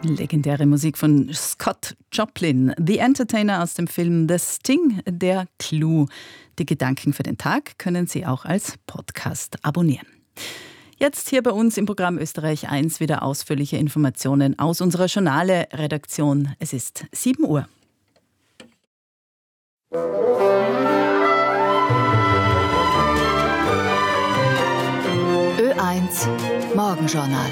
Legendäre Musik von Scott Joplin, The Entertainer aus dem Film The Sting, der Clou. Die Gedanken für den Tag können Sie auch als Podcast abonnieren. Jetzt hier bei uns im Programm Österreich 1 wieder ausführliche Informationen aus unserer Journale-Redaktion. Es ist 7 Uhr. Ö1 Morgenjournal.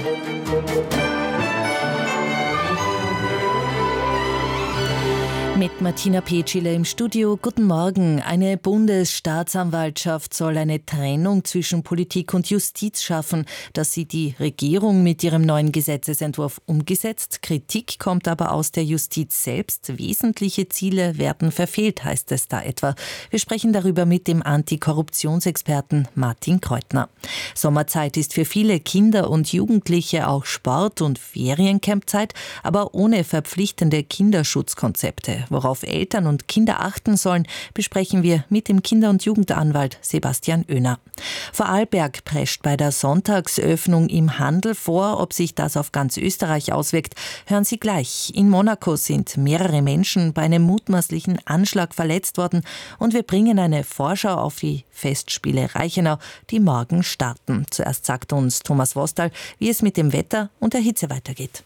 Mit Martina Petschile im Studio. Guten Morgen. Eine Bundesstaatsanwaltschaft soll eine Trennung zwischen Politik und Justiz schaffen. Das sieht die Regierung mit ihrem neuen Gesetzesentwurf umgesetzt. Kritik kommt aber aus der Justiz selbst. Wesentliche Ziele werden verfehlt, heißt es da etwa. Wir sprechen darüber mit dem Antikorruptionsexperten Martin Kreutner. Sommerzeit ist für viele Kinder und Jugendliche auch Sport- und Feriencampzeit, aber ohne verpflichtende Kinderschutzkonzepte. Worauf Eltern und Kinder achten sollen, besprechen wir mit dem Kinder- und Jugendanwalt Sebastian Oehner. Vorarlberg prescht bei der Sonntagsöffnung im Handel vor. Ob sich das auf ganz Österreich auswirkt, hören Sie gleich. In Monaco sind mehrere Menschen bei einem mutmaßlichen Anschlag verletzt worden und wir bringen eine Vorschau auf die Festspiele Reichenau, die morgen starten. Zuerst sagt uns Thomas Wostal, wie es mit dem Wetter und der Hitze weitergeht.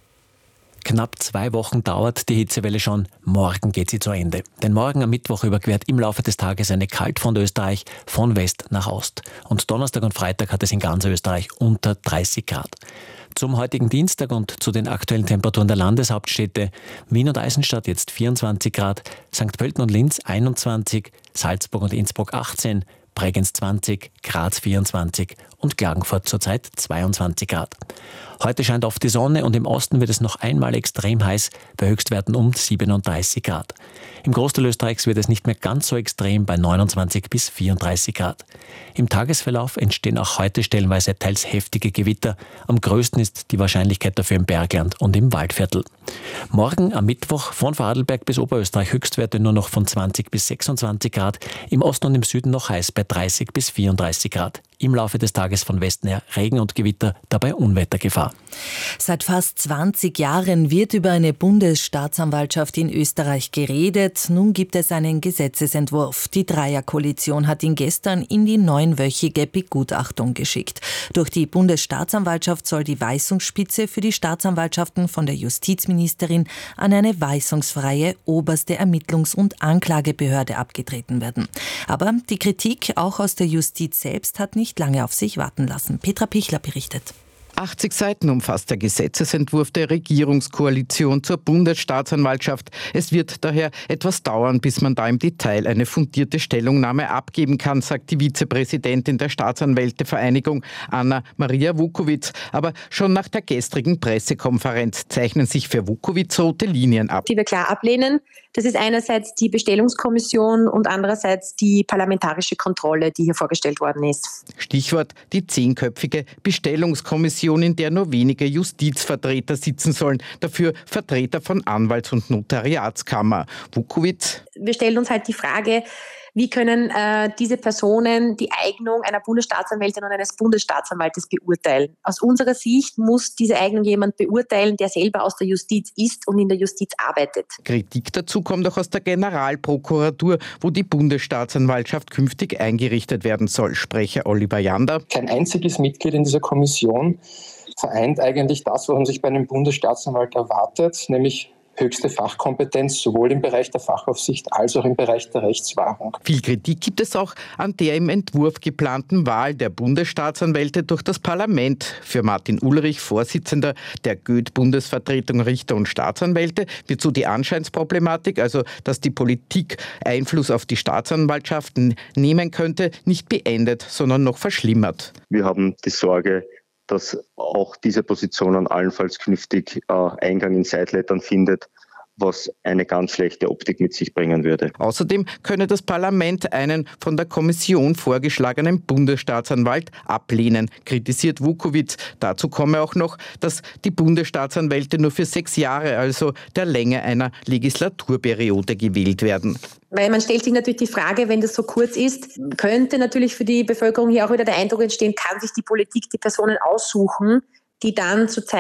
Knapp 2 Wochen dauert die Hitzewelle schon. Morgen geht sie zu Ende. Denn morgen am Mittwoch überquert im Laufe des Tages eine Kaltfront Österreich von West nach Ost. Und Donnerstag und Freitag hat es in ganz Österreich unter 30 Grad. Zum heutigen Dienstag und zu den aktuellen Temperaturen der Landeshauptstädte: Wien und Eisenstadt jetzt 24 Grad, St. Pölten und Linz 21, Salzburg und Innsbruck 18, Bregenz 20, Graz 24 und Klagenfurt zurzeit 22 Grad. Heute scheint oft die Sonne und im Osten wird es noch einmal extrem heiß, bei Höchstwerten um 37 Grad. Im Großteil Österreichs wird es nicht mehr ganz so extrem bei 29 bis 34 Grad. Im Tagesverlauf entstehen auch heute stellenweise teils heftige Gewitter. Am größten ist die Wahrscheinlichkeit dafür im Bergland und im Waldviertel. Morgen am Mittwoch von Vorarlberg bis Oberösterreich Höchstwerte nur noch von 20 bis 26 Grad. Im Osten und im Süden noch heiß bei 30 bis 34 Grad. Im Laufe des Tages von Westen her Regen und Gewitter, dabei Unwettergefahr. Seit fast 20 Jahren wird über eine Bundesstaatsanwaltschaft in Österreich geredet. Nun gibt es einen Gesetzesentwurf. Die Dreierkoalition hat ihn gestern in die 9-wöchige Begutachtung geschickt. Durch die Bundesstaatsanwaltschaft soll die Weisungsspitze für die Staatsanwaltschaften von der Justizministerin an eine weisungsfreie oberste Ermittlungs- und Anklagebehörde abgetreten werden. Aber die Kritik, auch aus der Justiz selbst, hat nicht lange auf sich warten lassen. Petra Pichler berichtet. 80 Seiten umfasst der Gesetzesentwurf der Regierungskoalition zur Bundesstaatsanwaltschaft. Es wird daher etwas dauern, bis man da im Detail eine fundierte Stellungnahme abgeben kann, sagt die Vizepräsidentin der Staatsanwältevereinigung Anna-Maria Vukovic. Aber schon nach der gestrigen Pressekonferenz zeichnen sich für Vukovic rote Linien ab. Die wir klar ablehnen. Das ist einerseits die Bestellungskommission und andererseits die parlamentarische Kontrolle, die hier vorgestellt worden ist. Stichwort die 10-köpfige Bestellungskommission, in der nur wenige Justizvertreter sitzen sollen, dafür Vertreter von Anwalts- und Notariatskammer. Vukovic: Wir stellen uns halt die Frage, wie können diese Personen die Eignung einer Bundesstaatsanwältin und eines Bundesstaatsanwaltes beurteilen? Aus unserer Sicht muss diese Eignung jemand beurteilen, der selber aus der Justiz ist und in der Justiz arbeitet. Kritik dazu kommt auch aus der Generalprokuratur, wo die Bundesstaatsanwaltschaft künftig eingerichtet werden soll. Sprecher Oliver Jander: Kein einziges Mitglied in dieser Kommission vereint eigentlich das, was man sich bei einem Bundesstaatsanwalt erwartet, nämlich höchste Fachkompetenz, sowohl im Bereich der Fachaufsicht als auch im Bereich der Rechtswahrung. Viel Kritik gibt es auch an der im Entwurf geplanten Wahl der Bundesstaatsanwälte durch das Parlament. Für Martin Ulrich, Vorsitzender der Goethe-Bundesvertretung Richter und Staatsanwälte, wird so die Anscheinsproblematik, also dass die Politik Einfluss auf die Staatsanwaltschaften nehmen könnte, nicht beendet, sondern noch verschlimmert. Wir haben die Sorge, dass auch diese Position allenfalls künftig Eingang in Sidelettern findet, was eine ganz schlechte Optik mit sich bringen würde. Außerdem könne das Parlament einen von der Kommission vorgeschlagenen Bundesstaatsanwalt ablehnen, kritisiert Vukovic. Dazu komme auch noch, dass die Bundesstaatsanwälte nur für 6 Jahre, also der Länge einer Legislaturperiode, gewählt werden. Weil man stellt sich natürlich die Frage, wenn das so kurz ist, könnte natürlich für die Bevölkerung hier auch wieder der Eindruck entstehen, kann sich die Politik die Personen aussuchen, die dann zur Zeit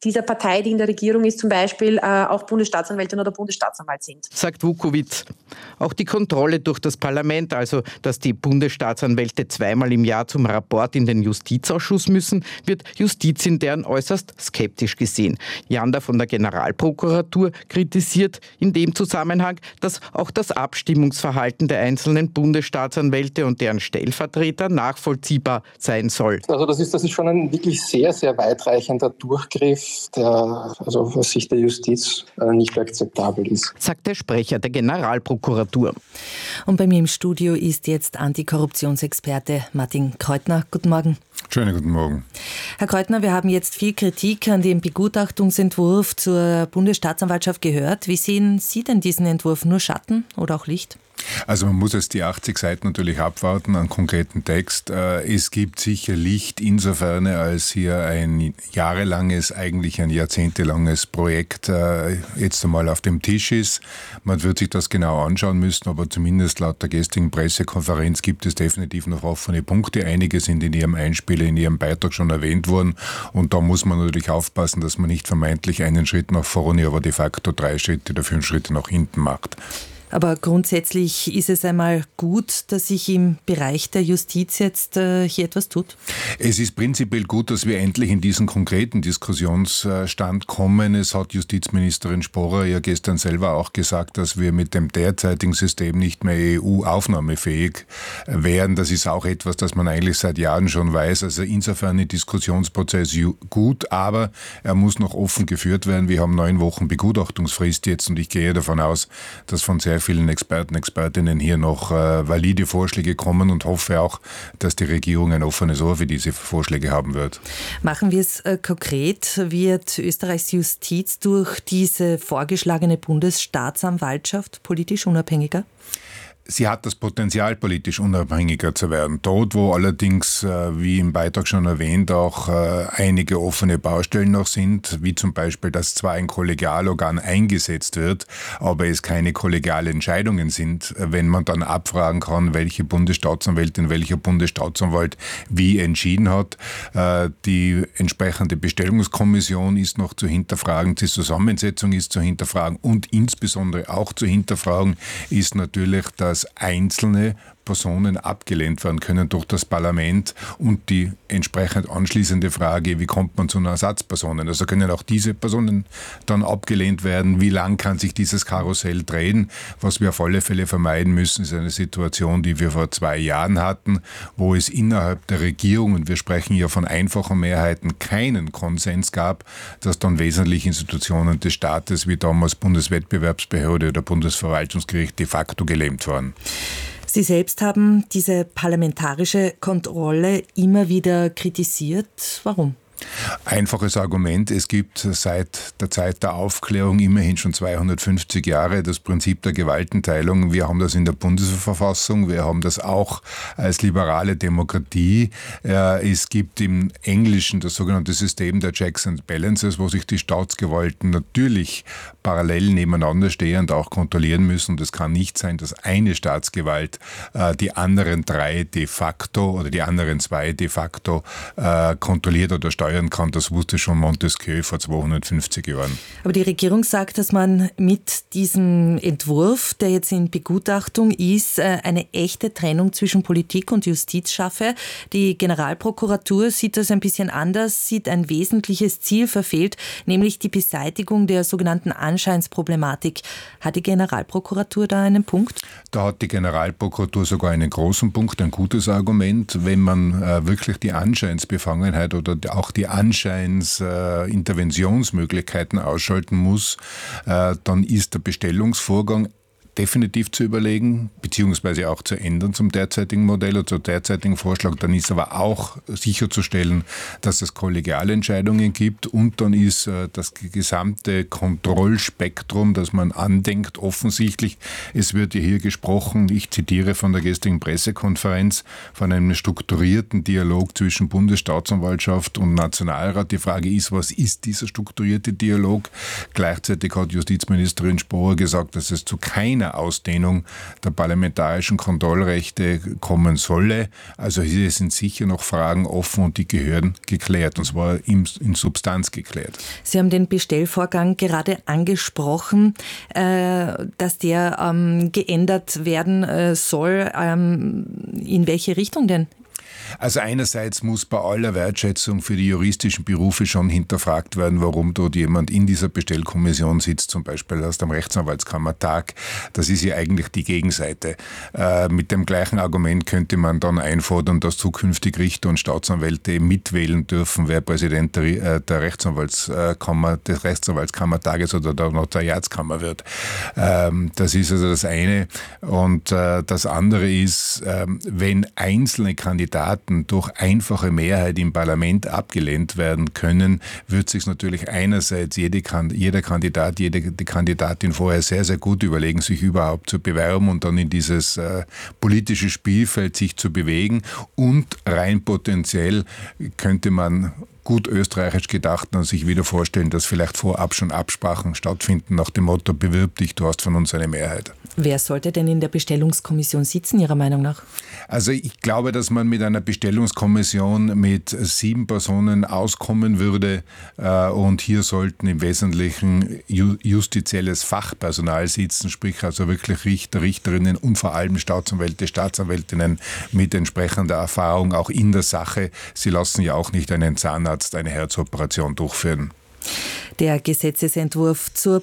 dieser Partei, die in der Regierung ist, zum Beispiel auch Bundesstaatsanwältin oder Bundesstaatsanwalt sind. Sagt Vukovic. Auch die Kontrolle durch das Parlament, also dass die Bundesstaatsanwälte zweimal im Jahr zum Rapport in den Justizausschuss müssen, wird justizintern äußerst skeptisch gesehen. Janda von der Generalprokuratur kritisiert in dem Zusammenhang, dass auch das Abstimmungsverhalten der einzelnen Bundesstaatsanwälte und deren Stellvertreter nachvollziehbar sein soll. Also das ist schon ein wirklich sehr, sehr weitreichender Durchgriff, der also aus Sicht der Justiz nicht akzeptabel ist. Sagt der Sprecher der Generalprokuratur. Und bei mir im Studio ist jetzt Antikorruptionsexperte Martin Kreutner. Guten Morgen. Schönen guten Morgen. Herr Kreutner, wir haben jetzt viel Kritik an dem Begutachtungsentwurf zur Bundesstaatsanwaltschaft gehört. Wie sehen Sie denn diesen Entwurf? Nur Schatten oder auch Licht? Also man muss jetzt die 80 Seiten natürlich abwarten an konkreten Text. Es gibt sicher Licht insofern, als hier ein jahrelanges, eigentlich ein jahrzehntelanges Projekt jetzt einmal auf dem Tisch ist. Man wird sich das genau anschauen müssen, aber zumindest laut der gestrigen Pressekonferenz gibt es definitiv noch offene Punkte. Einige sind in Ihrem Einspieler, in Ihrem Beitrag schon erwähnt worden und da muss man natürlich aufpassen, dass man nicht vermeintlich einen Schritt nach vorne, aber de facto 3 Schritte oder 5 Schritte nach hinten macht. Aber grundsätzlich ist es einmal gut, dass sich im Bereich der Justiz jetzt hier etwas tut? Es ist prinzipiell gut, dass wir endlich in diesen konkreten Diskussionsstand kommen. Es hat Justizministerin Sporer ja gestern selber auch gesagt, dass wir mit dem derzeitigen System nicht mehr EU-aufnahmefähig wären. Das ist auch etwas, das man eigentlich seit Jahren schon weiß. Also insofern ein Diskussionsprozess gut, aber er muss noch offen geführt werden. Wir haben 9 Wochen Begutachtungsfrist jetzt und ich gehe davon aus, dass von sehr vielen Experten, Expertinnen hier noch valide Vorschläge kommen und hoffe auch, dass die Regierung ein offenes Ohr für diese Vorschläge haben wird. Machen wir es konkret. Wird Österreichs Justiz durch diese vorgeschlagene Bundesstaatsanwaltschaft politisch unabhängiger? Sie hat das Potenzial, politisch unabhängiger zu werden. Dort, wo allerdings, wie im Beitrag schon erwähnt, auch einige offene Baustellen noch sind, wie zum Beispiel, dass zwar ein Kollegialorgan eingesetzt wird, aber es keine kollegialen Entscheidungen sind, wenn man dann abfragen kann, welche Bundesstaatsanwältin, welcher Bundesstaatsanwalt wie entschieden hat. Die entsprechende Bestellungskommission ist noch zu hinterfragen, die Zusammensetzung ist zu hinterfragen und insbesondere auch zu hinterfragen ist natürlich, dass einzelne Personen abgelehnt werden können durch das Parlament und die entsprechend anschließende Frage, wie kommt man zu einer Ersatzpersonen? Also können auch diese Personen dann abgelehnt werden? Wie lang kann sich dieses Karussell drehen? Was wir auf alle Fälle vermeiden müssen, ist eine Situation, die wir vor 2 Jahren hatten, wo es innerhalb der Regierung, und wir sprechen ja von einfachen Mehrheiten, keinen Konsens gab, dass dann wesentliche Institutionen des Staates, wie damals Bundeswettbewerbsbehörde oder Bundesverwaltungsgericht, de facto gelähmt waren. Sie selbst haben diese parlamentarische Kontrolle immer wieder kritisiert. Warum? Einfaches Argument, es gibt seit der Zeit der Aufklärung immerhin schon 250 Jahre das Prinzip der Gewaltenteilung. Wir haben das in der Bundesverfassung, wir haben das auch als liberale Demokratie. Es gibt im Englischen das sogenannte System der Checks and Balances, wo sich die Staatsgewalten natürlich parallel nebeneinander stehen und auch kontrollieren müssen. Und es kann nicht sein, dass eine Staatsgewalt die anderen 3 de facto oder die anderen 2 de facto kontrolliert oder steuert kann. Das wusste schon Montesquieu vor 250 Jahren. Aber die Regierung sagt, dass man mit diesem Entwurf, der jetzt in Begutachtung ist, eine echte Trennung zwischen Politik und Justiz schaffe. Die Generalprokuratur sieht das ein bisschen anders, sieht ein wesentliches Ziel verfehlt, nämlich die Beseitigung der sogenannten Anscheinsproblematik. Hat die Generalprokuratur da einen Punkt? Da hat die Generalprokuratur sogar einen großen Punkt, ein gutes Argument. Wenn man wirklich die Anscheinsbefangenheit oder auch die Anscheins-Interventionsmöglichkeiten ausschalten muss, dann ist der Bestellungsvorgang definitiv zu überlegen, beziehungsweise auch zu ändern zum derzeitigen Modell oder zum derzeitigen Vorschlag. Dann ist aber auch sicherzustellen, dass es kollegiale Entscheidungen gibt und dann ist das gesamte Kontrollspektrum, das man andenkt, offensichtlich. Es wird ja hier gesprochen, ich zitiere von der gestrigen Pressekonferenz, von einem strukturierten Dialog zwischen Bundesstaatsanwaltschaft und Nationalrat. Die Frage ist, was ist dieser strukturierte Dialog? Gleichzeitig hat Justizministerin Sporer gesagt, dass es zu keiner keiner Ausdehnung der parlamentarischen Kontrollrechte kommen solle. Also hier sind sicher noch Fragen offen und die gehören geklärt, und zwar in Substanz geklärt. Sie haben den Bestellvorgang gerade angesprochen, dass der geändert werden soll. In welche Richtung denn? Also einerseits muss bei aller Wertschätzung für die juristischen Berufe schon hinterfragt werden, warum dort jemand in dieser Bestellkommission sitzt, zum Beispiel aus dem Rechtsanwaltskammertag. Das ist ja eigentlich die Gegenseite. Mit dem gleichen Argument könnte man dann einfordern, dass zukünftig Richter und Staatsanwälte mitwählen dürfen, wer Präsident der Rechtsanwaltskammer, des Rechtsanwaltskammertages oder der Notariatskammer wird. Das ist also das eine. Und das andere ist, wenn einzelne Kandidaten durch einfache Mehrheit im Parlament abgelehnt werden können, wird sich natürlich einerseits jeder Kandidat, die Kandidatin vorher sehr, sehr gut überlegen, sich überhaupt zu bewerben und dann in dieses politische Spielfeld sich zu bewegen. Und rein potenziell könnte man gut österreichisch gedacht und sich wieder vorstellen, dass vielleicht vorab schon Absprachen stattfinden nach dem Motto, bewirb dich, du hast von uns eine Mehrheit. Wer sollte denn in der Bestellungskommission sitzen, Ihrer Meinung nach? Also ich glaube, dass man mit einer Bestellungskommission mit 7 Personen auskommen würde und hier sollten im Wesentlichen justizielles Fachpersonal sitzen, sprich also wirklich Richter, Richterinnen und vor allem Staatsanwälte, Staatsanwältinnen mit entsprechender Erfahrung auch in der Sache. Sie lassen ja auch nicht einen Zahnarzt eine Herzoperation durchführen. Der Gesetzesentwurf zur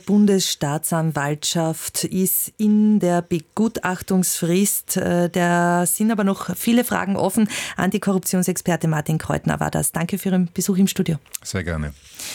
Bundesstaatsanwaltschaft ist in der Begutachtungsfrist. Da sind aber noch viele Fragen offen. Antikorruptionsexperte Martin Kreutner war das. Danke für Ihren Besuch im Studio. Sehr gerne.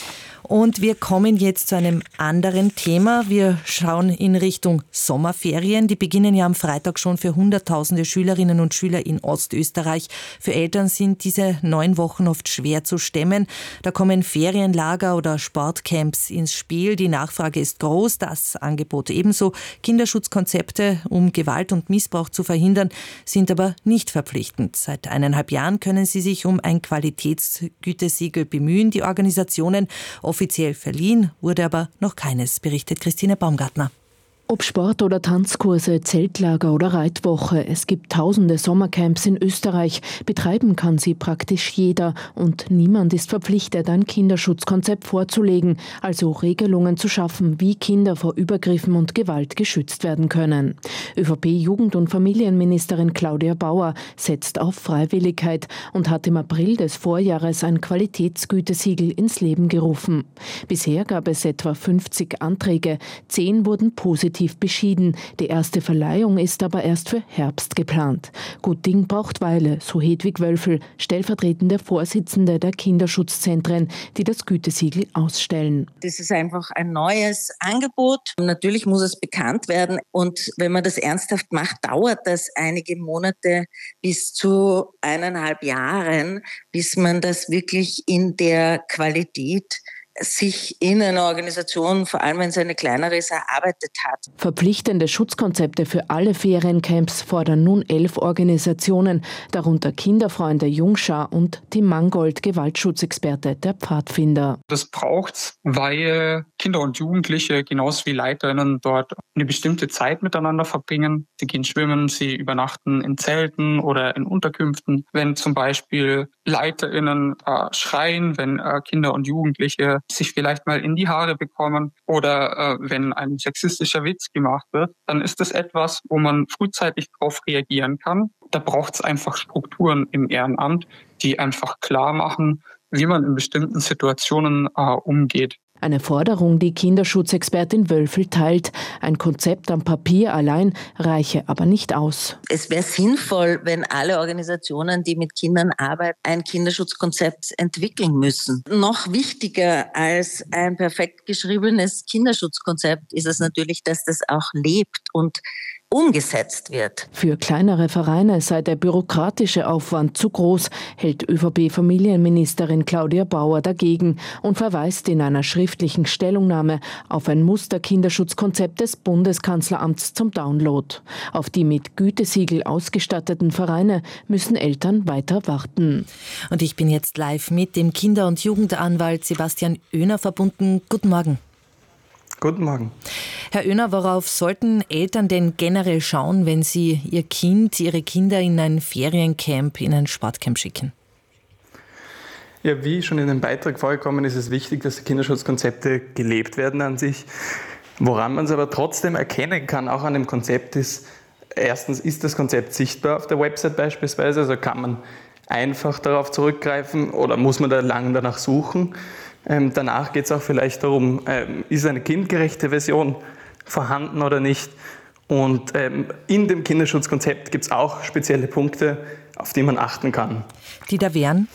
Und wir kommen jetzt zu einem anderen Thema. Wir schauen in Richtung Sommerferien. Die beginnen ja am Freitag schon für Hunderttausende Schülerinnen und Schüler in Ostösterreich. Für Eltern sind diese 9 Wochen oft schwer zu stemmen. Da kommen Ferienlager oder Sportcamps ins Spiel. Die Nachfrage ist groß, das Angebot ebenso. Kinderschutzkonzepte, um Gewalt und Missbrauch zu verhindern, sind aber nicht verpflichtend. Seit 1,5 Jahren können sie sich um ein Qualitätsgütesiegel bemühen, die Organisationen. Offiziell verliehen wurde aber noch keines, berichtet Christine Baumgartner. Ob Sport- oder Tanzkurse, Zeltlager oder Reitwoche, es gibt tausende Sommercamps in Österreich. Betreiben kann sie praktisch jeder und niemand ist verpflichtet, ein Kinderschutzkonzept vorzulegen, also Regelungen zu schaffen, wie Kinder vor Übergriffen und Gewalt geschützt werden können. ÖVP-Jugend- und Familienministerin Claudia Bauer setzt auf Freiwilligkeit und hat im April des Vorjahres ein Qualitätsgütesiegel ins Leben gerufen. Bisher gab es etwa 50 Anträge, 10 wurden positiv beschieden. Die erste Verleihung ist aber erst für Herbst geplant. Gut Ding braucht Weile, so Hedwig Wölfel, stellvertretende Vorsitzende der Kinderschutzzentren, die das Gütesiegel ausstellen. Das ist einfach ein neues Angebot. Natürlich muss es bekannt werden und wenn man das ernsthaft macht, dauert das einige Monate bis zu 1,5 Jahren, bis man das wirklich in der Qualität sich in einer Organisation, vor allem wenn es eine kleinere ist, erarbeitet hat. Verpflichtende Schutzkonzepte für alle Feriencamps fordern nun 11 Organisationen, darunter Kinderfreunde Jungschar und Tim Mangold, Gewaltschutzexperte der Pfadfinder. Das braucht's, weil Kinder und Jugendliche genauso wie Leiterinnen dort eine bestimmte Zeit miteinander verbringen. Sie gehen schwimmen, sie übernachten in Zelten oder in Unterkünften. Wenn zum Beispiel LeiterInnen schreien, wenn Kinder und Jugendliche sich vielleicht mal in die Haare bekommen oder wenn ein sexistischer Witz gemacht wird, dann ist das etwas, wo man frühzeitig darauf reagieren kann. Da braucht es einfach Strukturen im Ehrenamt, die einfach klar machen, wie man in bestimmten Situationen umgeht. Eine Forderung, die Kinderschutzexpertin Wölfel teilt. Ein Konzept am Papier allein reiche aber nicht aus. Es wäre sinnvoll, wenn alle Organisationen, die mit Kindern arbeiten, ein Kinderschutzkonzept entwickeln müssen. Noch wichtiger als ein perfekt geschriebenes Kinderschutzkonzept ist es natürlich, dass das auch lebt und umgesetzt wird. Für kleinere Vereine sei der bürokratische Aufwand zu groß, hält ÖVP-Familienministerin Claudia Bauer dagegen und verweist in einer schriftlichen Stellungnahme auf ein Musterkinderschutzkonzept des Bundeskanzleramts zum Download. Auf die mit Gütesiegel ausgestatteten Vereine müssen Eltern weiter warten. Und ich bin jetzt live mit dem Kinder- und Jugendanwalt Sebastian Oehner verbunden. Guten Morgen. Guten Morgen. Herr Oehner, worauf sollten Eltern denn generell schauen, wenn sie ihre Kinder in ein Feriencamp, in ein Sportcamp schicken? Ja, wie schon in dem Beitrag vorgekommen ist es wichtig, dass die Kinderschutzkonzepte gelebt werden an sich. Woran man es aber trotzdem erkennen kann, auch an dem Konzept ist, erstens ist das Konzept sichtbar auf der Website beispielsweise, also kann man einfach darauf zurückgreifen oder muss man da lange danach suchen. Danach geht es auch vielleicht darum, ist eine kindgerechte Version vorhanden oder nicht. Und in dem Kinderschutzkonzept gibt es auch spezielle Punkte, auf die man achten kann. Die da wären?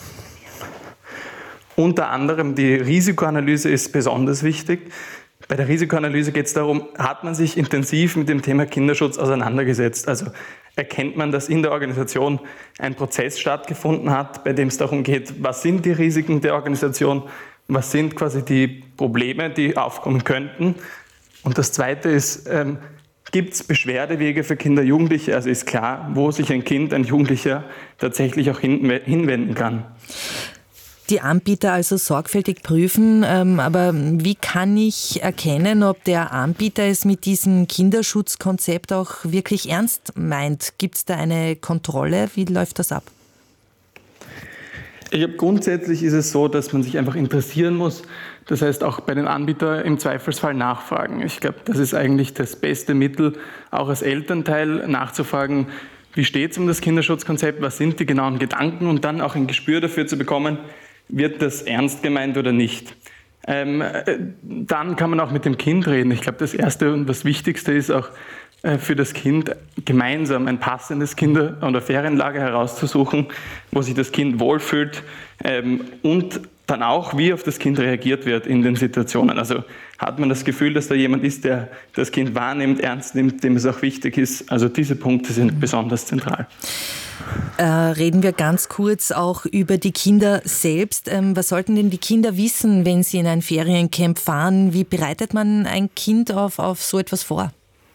Unter anderem die Risikoanalyse ist besonders wichtig. Bei der Risikoanalyse geht es darum, hat man sich intensiv mit dem Thema Kinderschutz auseinandergesetzt? Also erkennt man, dass in der Organisation ein Prozess stattgefunden hat, bei dem es darum geht, was sind die Risiken der Organisation, was sind quasi die Probleme, die aufkommen könnten? Und das Zweite ist, gibt es Beschwerdewege für Kinder, Jugendliche? Also ist klar, wo sich ein Kind, ein Jugendlicher tatsächlich auch hinwenden kann. Die Anbieter also sorgfältig prüfen, aber wie kann ich erkennen, ob der Anbieter es mit diesem Kinderschutzkonzept auch wirklich ernst meint? Gibt es da eine Kontrolle? Wie läuft das ab? Ich glaube, grundsätzlich ist es so, dass man sich einfach interessieren muss. Das heißt, auch bei den Anbietern im Zweifelsfall nachfragen. Ich glaube, das ist eigentlich das beste Mittel, auch als Elternteil nachzufragen, wie steht es um das Kinderschutzkonzept, was sind die genauen Gedanken und dann auch ein Gespür dafür zu bekommen, wird das ernst gemeint oder nicht. Dann kann man auch mit dem Kind reden. Ich glaube, das Erste und das Wichtigste ist auch für das Kind gemeinsam ein passendes Kinder- oder Ferienlager herauszusuchen, wo sich das Kind wohlfühlt und dann auch, wie auf das Kind reagiert wird in den Situationen. Also hat man das Gefühl, dass da jemand ist, der das Kind wahrnimmt, ernst nimmt, dem es auch wichtig ist. Also diese Punkte sind besonders zentral. Reden wir ganz kurz auch über die Kinder selbst. Was sollten denn die Kinder wissen, wenn sie in ein Feriencamp fahren? Wie bereitet man ein Kind auf so etwas vor?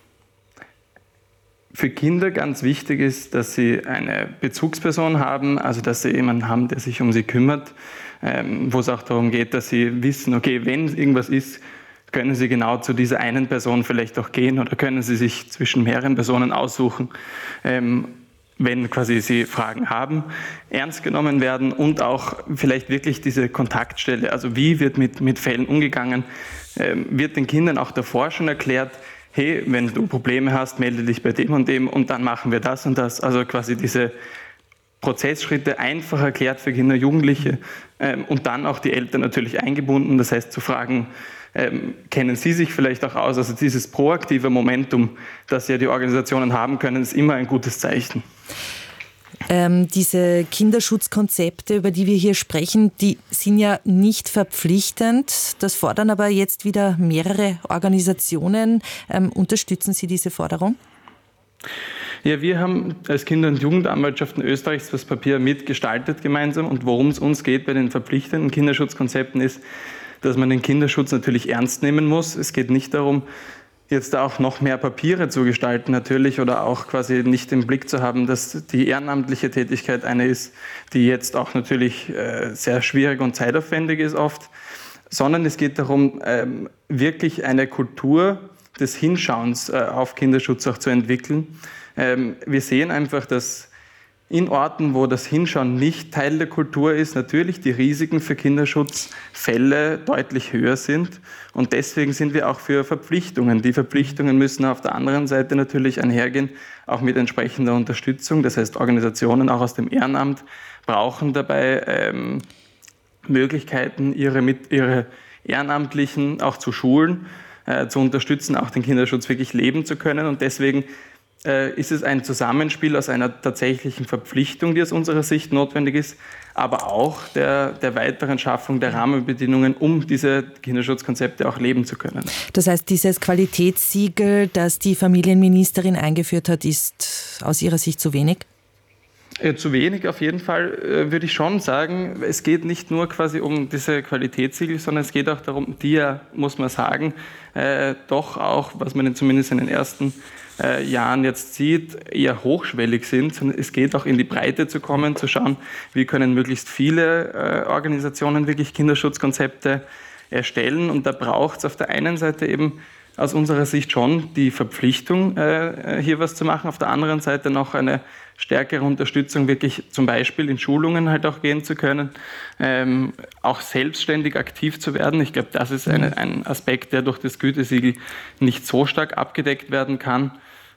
Für Kinder ganz wichtig ist, dass sie eine Bezugsperson haben, also dass sie jemanden haben, der sich um sie kümmert, wo es auch darum geht, dass sie wissen, okay, wenn irgendwas ist, können sie genau zu dieser einen Person vielleicht auch gehen oder können sie sich zwischen mehreren Personen aussuchen, wenn quasi sie Fragen haben, ernst genommen werden und auch vielleicht wirklich diese Kontaktstelle, also wie wird mit Fällen umgegangen, wird den Kindern auch davor schon erklärt, hey, wenn du Probleme hast, melde dich bei dem und dann machen wir das und das. Also quasi diese Prozessschritte einfach erklärt für Kinder, Jugendliche und dann auch die Eltern natürlich eingebunden. Das heißt zu fragen, kennen Sie sich vielleicht auch aus? Also dieses proaktive Momentum, das ja die Organisationen haben können, ist immer ein gutes Zeichen. Diese Kinderschutzkonzepte, über die wir hier sprechen, die sind ja nicht verpflichtend. Das fordern aber jetzt wieder mehrere Organisationen. Unterstützen Sie diese Forderung? Ja, wir haben als Kinder- und Jugendanwaltschaften Österreichs das Papier mitgestaltet gemeinsam. Und worum es uns geht bei den verpflichtenden Kinderschutzkonzepten ist, dass man den Kinderschutz natürlich ernst nehmen muss. Es geht nicht darum, jetzt auch noch mehr Papiere zu gestalten natürlich oder auch quasi nicht im Blick zu haben, dass die ehrenamtliche Tätigkeit eine ist, die jetzt auch natürlich sehr schwierig und zeitaufwendig ist oft, sondern es geht darum, wirklich eine Kultur des Hinschauens auf Kinderschutz auch zu entwickeln. Wir sehen einfach, dass in Orten, wo das Hinschauen nicht Teil der Kultur ist, natürlich die Risiken für Kinderschutzfälle deutlich höher sind. Und deswegen sind wir auch für Verpflichtungen. Die Verpflichtungen müssen auf der anderen Seite natürlich einhergehen, auch mit entsprechender Unterstützung. Das heißt, Organisationen auch aus dem Ehrenamt brauchen dabei Möglichkeiten, ihre Ehrenamtlichen auch zu schulen, zu unterstützen, auch den Kinderschutz wirklich leben zu können. Und deswegen ist es ein Zusammenspiel aus einer tatsächlichen Verpflichtung, die aus unserer Sicht notwendig ist, aber auch der weiteren Schaffung der Rahmenbedingungen, um diese Kinderschutzkonzepte auch leben zu können. Das heißt, dieses Qualitätssiegel, das die Familienministerin eingeführt hat, ist aus Ihrer Sicht zu wenig? Zu wenig auf jeden Fall, würde ich schon sagen. Es geht nicht nur quasi um diese Qualitätssiegel, sondern es geht auch darum, die ja, muss man sagen, doch auch, was man zumindest in den ersten Jahren jetzt sieht, eher hochschwellig sind. Es geht auch in die Breite zu kommen, zu schauen, wie können möglichst viele Organisationen wirklich Kinderschutzkonzepte erstellen. Und da braucht es auf der einen Seite eben aus unserer Sicht schon die Verpflichtung, hier was zu machen. Auf der anderen Seite noch eine stärkere Unterstützung, wirklich zum Beispiel in Schulungen halt auch gehen zu können, auch selbstständig aktiv zu werden. Ich glaube, das ist ein Aspekt, der durch das Gütesiegel nicht so stark abgedeckt werden kann.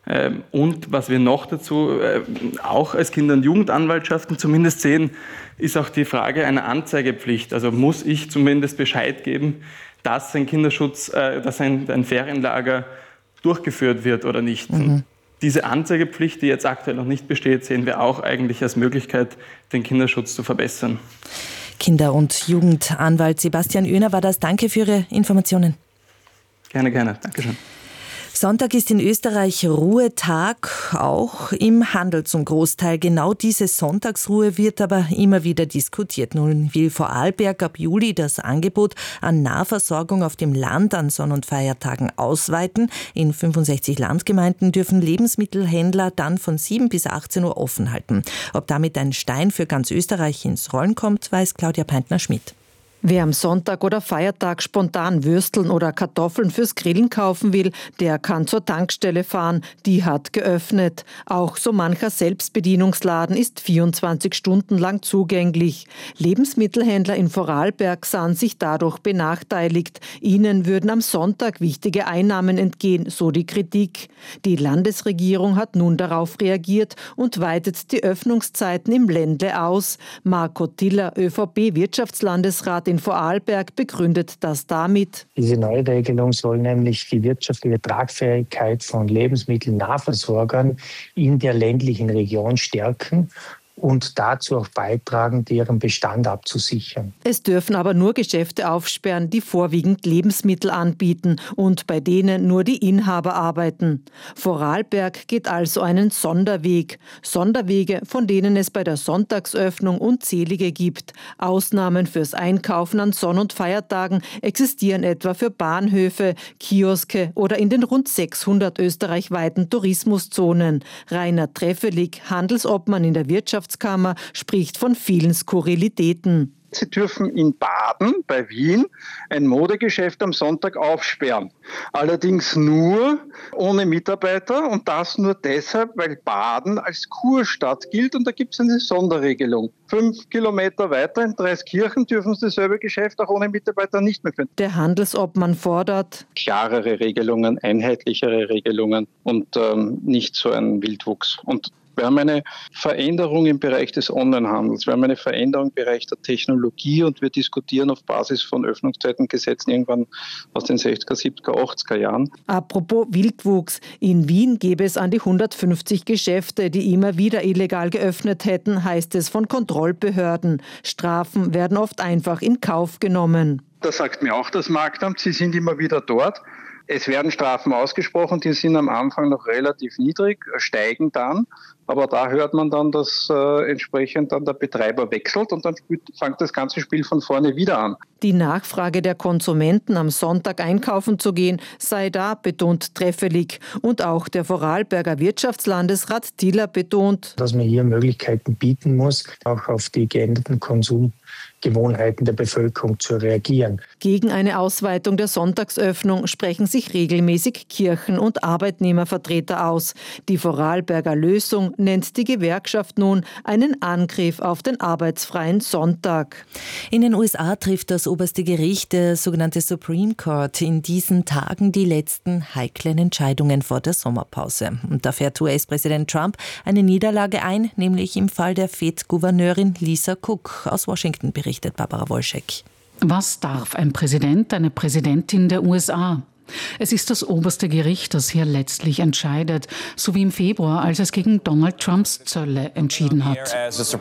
Und was wir noch dazu auch als Kinder- und Jugendanwaltschaften zumindest sehen, ist auch die Frage einer Anzeigepflicht. Also muss ich zumindest Bescheid geben, dass ein Kinderschutz, dass ein Ferienlager durchgeführt wird oder nicht. Mhm. Diese Anzeigepflicht, die jetzt aktuell noch nicht besteht, sehen wir auch eigentlich als Möglichkeit, den Kinderschutz zu verbessern. Kinder- und Jugendanwalt Sebastian Oehner war das. Danke für Ihre Informationen. Gerne, gerne. Dankeschön. Sonntag ist in Österreich Ruhetag, auch im Handel zum Großteil. Genau diese Sonntagsruhe wird aber immer wieder diskutiert. Nun will Vorarlberg ab Juli das Angebot an Nahversorgung auf dem Land an Sonn- und Feiertagen ausweiten. In 65 Landgemeinden dürfen Lebensmittelhändler dann von 7 bis 18 Uhr offen halten. Ob damit ein Stein für ganz Österreich ins Rollen kommt, weiß Claudia Peintner-Schmidt. Wer am Sonntag oder Feiertag spontan Würsteln oder Kartoffeln fürs Grillen kaufen will, der kann zur Tankstelle fahren. Die hat geöffnet. Auch so mancher Selbstbedienungsladen ist 24 Stunden lang zugänglich. Lebensmittelhändler in Vorarlberg sahen sich dadurch benachteiligt. Ihnen würden am Sonntag wichtige Einnahmen entgehen, so die Kritik. Die Landesregierung hat nun darauf reagiert und weitet die Öffnungszeiten im Ländle aus. Marco Tiller, ÖVP-Wirtschaftslandesrat in Vorarlberg, begründet das damit. Diese neue Regelung soll nämlich die wirtschaftliche Tragfähigkeit von Lebensmittelnahversorgern in der ländlichen Region stärken und dazu auch beitragen, deren Bestand abzusichern. Es dürfen aber nur Geschäfte aufsperren, die vorwiegend Lebensmittel anbieten und bei denen nur die Inhaber arbeiten. Vorarlberg geht also einen Sonderweg. Sonderwege, von denen es bei der Sonntagsöffnung unzählige gibt. Ausnahmen fürs Einkaufen an Sonn- und Feiertagen existieren etwa für Bahnhöfe, Kioske oder in den rund 600 österreichweiten Tourismuszonen. Rainer Treffelig, Handelsobmann in der Wirtschaftskammer, spricht von vielen Skurrilitäten. Sie dürfen in Baden bei Wien ein Modegeschäft am Sonntag aufsperren. Allerdings nur ohne Mitarbeiter und das nur deshalb, weil Baden als Kurstadt gilt und da gibt es eine Sonderregelung. 5 Kilometer weiter in Dreiskirchen dürfen Sie dasselbe Geschäft auch ohne Mitarbeiter nicht mehr führen. Der Handelsobmann fordert klarere Regelungen, einheitlichere Regelungen und nicht so einen Wildwuchs. Und wir haben eine Veränderung im Bereich des Onlinehandels. Wir haben eine Veränderung im Bereich der Technologie und wir diskutieren auf Basis von Öffnungszeitengesetzen irgendwann aus den 60er, 70er, 80er Jahren. Apropos Wildwuchs. In Wien gäbe es an die 150 Geschäfte, die immer wieder illegal geöffnet hätten, heißt es von Kontrollbehörden. Strafen werden oft einfach in Kauf genommen. Das sagt mir auch das Marktamt. Sie sind immer wieder dort. Es werden Strafen ausgesprochen, die sind am Anfang noch relativ niedrig, steigen dann. Aber da hört man dann, dass entsprechend dann der Betreiber wechselt und dann fängt das ganze Spiel von vorne wieder an. Die Nachfrage der Konsumenten, am Sonntag einkaufen zu gehen, sei da, betont Treffelig. Und auch der Vorarlberger Wirtschaftslandesrat Tiller betont, dass man hier Möglichkeiten bieten muss, auch auf die geänderten Konsumgewohnheiten der Bevölkerung zu reagieren. Gegen eine Ausweitung der Sonntagsöffnung sprechen sich regelmäßig Kirchen- und Arbeitnehmervertreter aus. Die Vorarlberger Lösung nennt die Gewerkschaft nun einen Angriff auf den arbeitsfreien Sonntag. In den USA trifft das oberste Gericht, der sogenannte Supreme Court, in diesen Tagen die letzten heiklen Entscheidungen vor der Sommerpause. Und da fährt US-Präsident Trump eine Niederlage ein, nämlich im Fall der Fed-Gouverneurin Lisa Cook. Aus Washington berichtet Barbara Wolschek. Was darf ein Präsident, eine Präsidentin der USA? Es ist das oberste Gericht, das hier letztlich entscheidet, so wie im Februar, als es gegen Donald Trumps Zölle entschieden hat.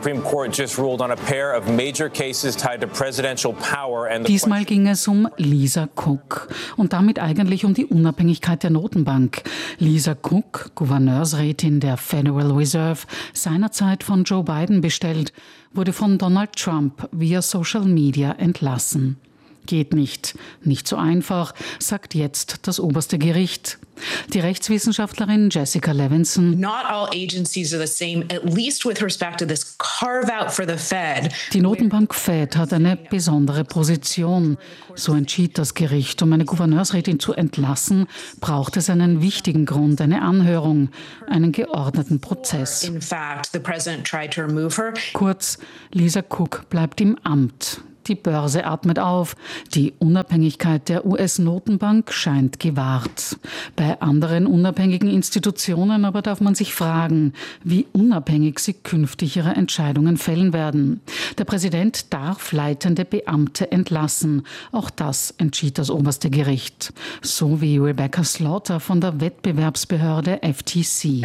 Diesmal ging es um Lisa Cook und damit eigentlich um die Unabhängigkeit der Notenbank. Lisa Cook, Gouverneursrätin der Federal Reserve, seinerzeit von Joe Biden bestellt, wurde von Donald Trump via Social Media entlassen. geht nicht. Nicht so einfach, sagt jetzt das oberste Gericht. Die Rechtswissenschaftlerin Jessica Levinson. Not all agencies are the same, at least with respect to this carve-out for the Fed. Die Notenbank Fed hat eine besondere Position. So entschied das Gericht. Um eine Gouverneursrätin zu entlassen, braucht es einen wichtigen Grund, eine Anhörung, einen geordneten Prozess. In fact, the president tried to remove her. Kurz, Lisa Cook bleibt im Amt. Die Börse atmet auf. Die Unabhängigkeit der US-Notenbank scheint gewahrt. Bei anderen unabhängigen Institutionen aber darf man sich fragen, wie unabhängig sie künftig ihre Entscheidungen fällen werden. Der Präsident darf leitende Beamte entlassen. Auch das entschied das oberste Gericht. So wie Rebecca Slaughter von der Wettbewerbsbehörde FTC.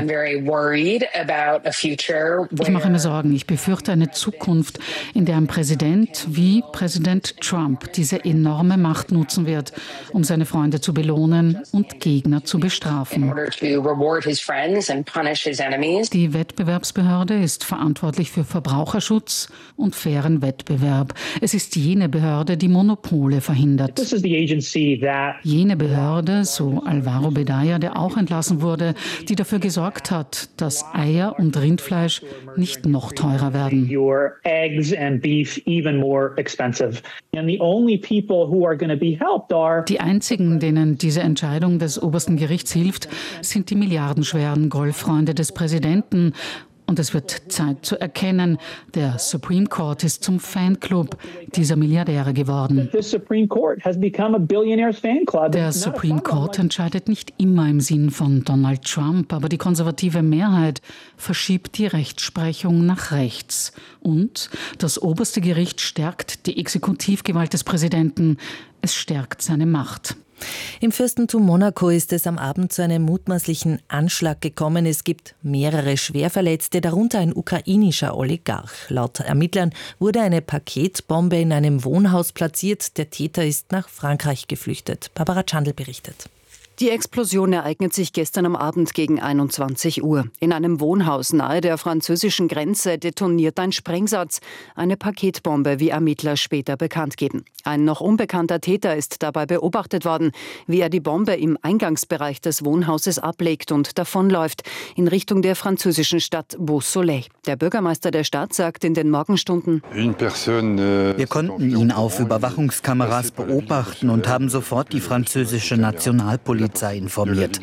Ich mache mir Sorgen. Ich befürchte eine Zukunft, in der ein Präsident wie Präsident Trump diese enorme Macht nutzen wird, um seine Freunde zu belohnen und Gegner zu bestrafen. Die Wettbewerbsbehörde ist verantwortlich für Verbraucherschutz und fairen Wettbewerb. Es ist jene Behörde, die Monopole verhindert. Jene Behörde, so Alvaro Bedaya, der auch entlassen wurde, die dafür gesorgt hat, dass Eier und Rindfleisch nicht noch teurer werden. Die einzigen, denen diese Entscheidung des obersten Gerichts hilft, sind die milliardenschweren Golffreunde des Präsidenten. Und es wird Zeit zu erkennen, der Supreme Court ist zum Fanclub dieser Milliardäre geworden. Der Supreme Court entscheidet nicht immer im Sinn von Donald Trump, aber die konservative Mehrheit verschiebt die Rechtsprechung nach rechts. Und das oberste Gericht stärkt die Exekutivgewalt des Präsidenten. Es stärkt seine Macht. Im Fürstentum Monaco ist es am Abend zu einem mutmaßlichen Anschlag gekommen. Es gibt mehrere Schwerverletzte, darunter ein ukrainischer Oligarch. Laut Ermittlern wurde eine Paketbombe in einem Wohnhaus platziert. Der Täter ist nach Frankreich geflüchtet. Barbara Chandl berichtet. Die Explosion ereignet sich gestern am Abend gegen 21 Uhr. In einem Wohnhaus nahe der französischen Grenze detoniert ein Sprengsatz. Eine Paketbombe, wie Ermittler später bekannt geben. Ein noch unbekannter Täter ist dabei beobachtet worden, wie er die Bombe im Eingangsbereich des Wohnhauses ablegt und davonläuft, in Richtung der französischen Stadt Beausoleil. Der Bürgermeister der Stadt sagt in den Morgenstunden: Wir konnten ihn auf Überwachungskameras beobachten und haben sofort die französische Nationalpolizei informiert.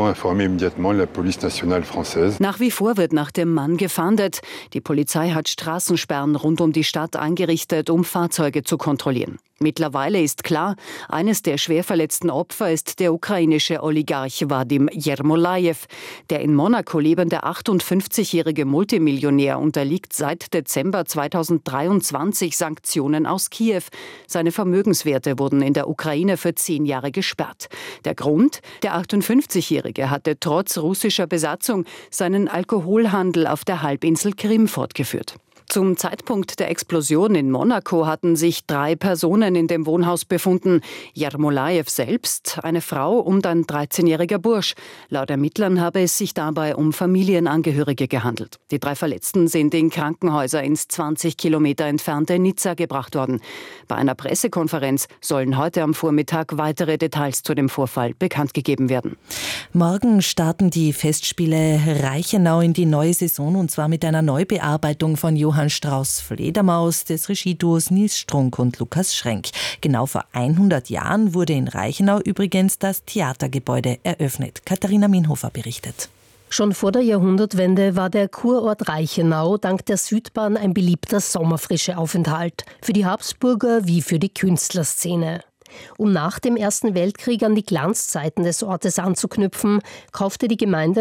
Nach wie vor wird nach dem Mann gefahndet. Die Polizei hat Straßensperren rund um die Stadt eingerichtet, um Fahrzeuge zu kontrollieren. Mittlerweile ist klar, eines der schwer verletzten Opfer ist der ukrainische Oligarch Wadim Yermolayev. Der in Monaco lebende 58-jährige Multimillionär unterliegt seit Dezember 2023 Sanktionen aus Kiew. Seine Vermögenswerte wurden in der Ukraine für 10 Jahre gesperrt. Der Grund? Der 58-jährige hatte trotz russischer Besatzung seinen Alkoholhandel auf der Halbinsel Krim fortgeführt. Zum Zeitpunkt der Explosion in Monaco hatten sich 3 Personen in dem Wohnhaus befunden. Yermolayev selbst, eine Frau und ein 13-jähriger Bursch. Laut Ermittlern habe es sich dabei um Familienangehörige gehandelt. Die 3 Verletzten sind in Krankenhäuser ins 20 Kilometer entfernte Nizza gebracht worden. Bei einer Pressekonferenz sollen heute am Vormittag weitere Details zu dem Vorfall bekannt gegeben werden. Morgen starten die Festspiele Reichenau in die neue Saison, und zwar mit einer Neubearbeitung von Johann Strauss' Fledermaus des Regieduos Nils Strunk und Lukas Schrenk. Genau vor 100 Jahren wurde in Reichenau übrigens das Theatergebäude eröffnet. Katharina Minhofer berichtet. Schon vor der Jahrhundertwende war der Kurort Reichenau dank der Südbahn ein beliebter Sommerfrische-Aufenthalt. Für die Habsburger wie für die Künstlerszene. Um nach dem Ersten Weltkrieg an die Glanzzeiten des Ortes anzuknüpfen, kaufte die Gemeinde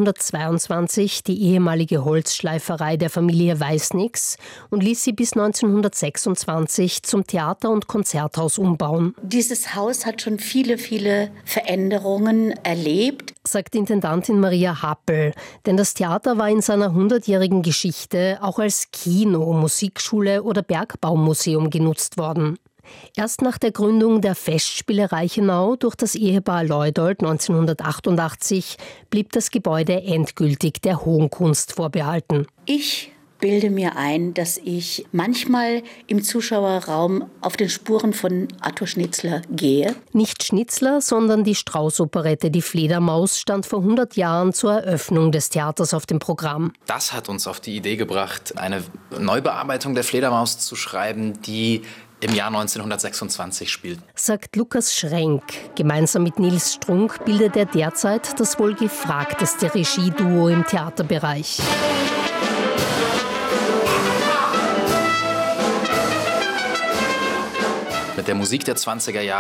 1922 die ehemalige Holzschleiferei der Familie Weißnix und ließ sie bis 1926 zum Theater- und Konzerthaus umbauen. Dieses Haus hat schon viele, viele Veränderungen erlebt, sagt Intendantin Maria Happel. Denn das Theater war in seiner 100-jährigen Geschichte auch als Kino, Musikschule oder Bergbaumuseum genutzt worden. Erst nach der Gründung der Festspiele Reichenau durch das Ehepaar Leudold 1988 blieb das Gebäude endgültig der Hohen Kunst vorbehalten. Ich bilde mir ein, dass ich manchmal im Zuschauerraum auf den Spuren von Arthur Schnitzler gehe. Nicht Schnitzler, sondern die Strauß-Operette Die Fledermaus stand vor 100 Jahren zur Eröffnung des Theaters auf dem Programm. Das hat uns auf die Idee gebracht, eine Neubearbeitung der Fledermaus zu schreiben, die im Jahr 1926 spielt. Sagt Lukas Schrenk. Gemeinsam mit Nils Strunk bildet er derzeit das wohl gefragteste Regieduo im Theaterbereich. Mit der Musik der 20er Jahre